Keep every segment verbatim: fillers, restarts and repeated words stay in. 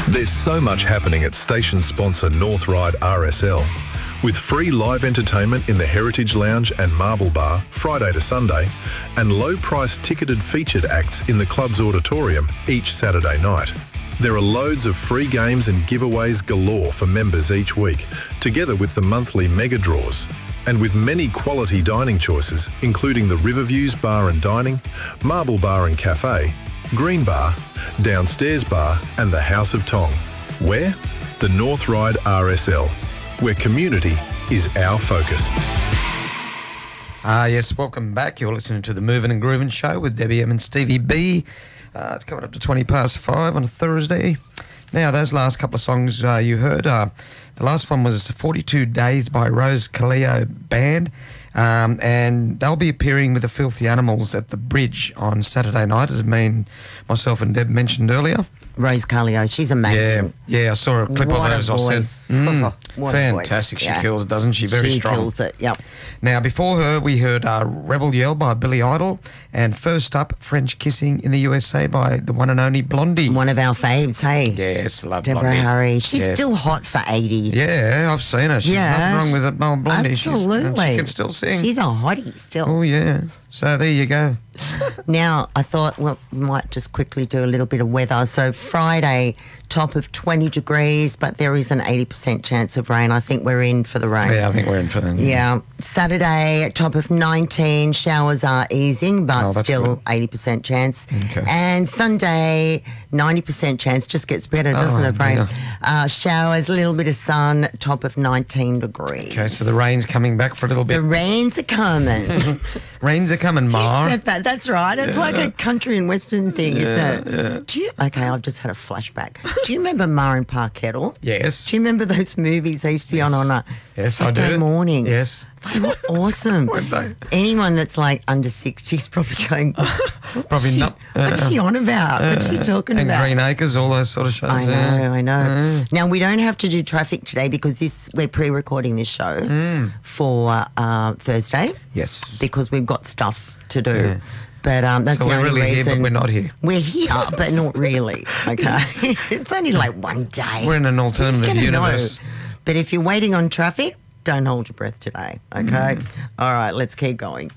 There's so much happening at station sponsor North Ryde R S L. With free live entertainment in the Heritage Lounge and Marble Bar, Friday to Sunday, and low-price ticketed featured acts in the club's auditorium each Saturday night. There are loads of free games and giveaways galore for members each week, together with the monthly mega draws. And with many quality dining choices, including the Riverviews Bar and Dining, Marble Bar and Cafe, Green Bar, Downstairs Bar and the House of Tong. Where? The North Ryde R S L, where community is our focus. Ah, uh, yes, welcome back. You're listening to the Moving and Grooving Show with Debbie M and Stevie B. Uh, it's coming up to twenty past five on a Thursday. Now, those last couple of songs uh, you heard, uh, the last one was forty-two Days by Rose Caleo Band, um, and they'll be appearing with the Filthy Animals at the Bridge on Saturday night, as me and myself and Deb mentioned earlier. Rose Caleo, she's amazing. Yeah, yeah, I saw a clip what of her, as I said. Mm, fantastic, she yeah. kills it, doesn't she? Very she strong. She kills it, yep. Now, before her, we heard uh, Rebel Yell by Billy Idol, and first up, French Kissing in the U S A by the one and only Blondie. One of our faves, hey? Yes, love Deborah Blondie. Harry. She's yes. still hot for eighty. Yeah, I've seen her. She's yeah, nothing wrong with it, old Blondie. Absolutely. She's, she can still sing. She's a hottie still. Oh, yeah. So there you go. Now, I thought, well, we might just quickly do a little bit of weather. So Friday, top of twenty degrees, but there is an eighty percent chance of rain. I think we're in for the rain. Yeah, I think we're in for the rain. Yeah. yeah. Saturday, top of nineteen, showers are easing, but oh, still good. eighty percent chance. Okay. And Sunday, ninety percent chance. Just gets better, doesn't oh, it, Brain? dear. Uh, showers, a little bit of sun, top of nineteen degrees. Okay, so the rain's coming back for a little bit. The rains are coming. Rains are coming, Ma. You said that. That's right. It's yeah. like a country and western thing, yeah, isn't it? Yeah. Do you? Okay, I've just had a flashback. Do you remember Ma and Pa Kettle? Yes. Do you remember those movies they used to be yes. on on a yes, Saturday I do. morning? Yes. They were awesome. Weren't they? Anyone that's like under sixty is probably going, probably she, not. Uh, what's she on about? Uh, what's she talking and about? Green Acres, all those sort of shows. I know, yeah. I know. Mm. Now, we don't have to do traffic today because this we're pre-recording this show mm. for uh, Thursday. Yes. Because we've got stuff to do. Yeah. But um, that's so the we're only really reason. here, but we're not here. We're here, but not really. Okay, it's only like one day. We're in an alternative universe. Know. But if you're waiting on traffic, don't hold your breath today. Okay. Mm. All right, let's keep going.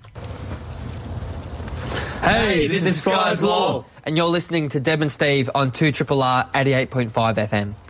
Hey, this is Sky's Law, and you're listening to Deb and Steve on two R R R eighty-eight point five F M.